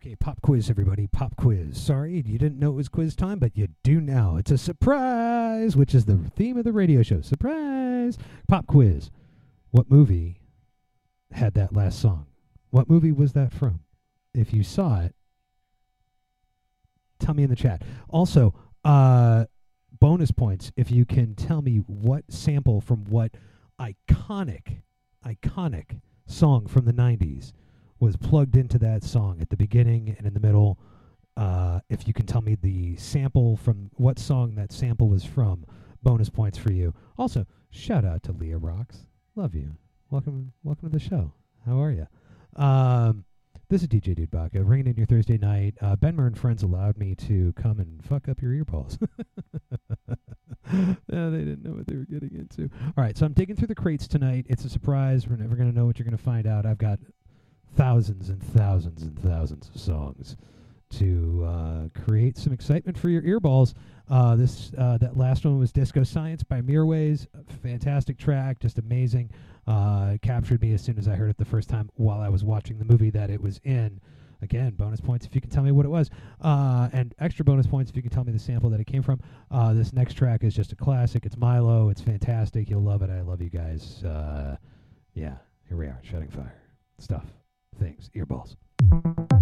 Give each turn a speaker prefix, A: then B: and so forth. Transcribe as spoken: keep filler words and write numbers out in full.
A: Okay, pop quiz, everybody. Pop quiz. Sorry, you didn't know it was quiz time, but you do now. It's a surprise, which is the theme of the radio show. Surprise! Pop quiz. What movie had that last song? What movie was that from? If you saw it, tell me in the chat. Also, uh, bonus points if you can tell me what sample from what iconic, iconic song from the nineties was plugged into that song at the beginning and in the middle. Uh, if you can tell me the sample from what song that sample was from, bonus points for you. Also, shout out to Leah Rocks. Love you. Welcome, welcome to the show. How are you? Um, this is D J Dude Baca, ringing in your Thursday night. Uh, Benmer and friends allowed me to come and fuck up your earballs. Yeah, they didn't know what they were getting into. All right, so I'm digging through the crates tonight. It's a surprise. We're never going to know what you're going to find out. I've got thousands and thousands and thousands of songs to uh, create some excitement for your earballs. Uh, this uh, that last one was Disco Science by Mirways. Fantastic track, just amazing. Uh, it captured me as soon as I heard it the first time while I was watching the movie that it was in. Again, bonus points if you can tell me what it was. Uh, and extra bonus points if you can tell me the sample that it came from. Uh, this next track is just a classic. It's Milo. It's fantastic. You'll love it. I love you guys. Uh, yeah, here we are, Shedding Fire. Stuff. Things. Earballs.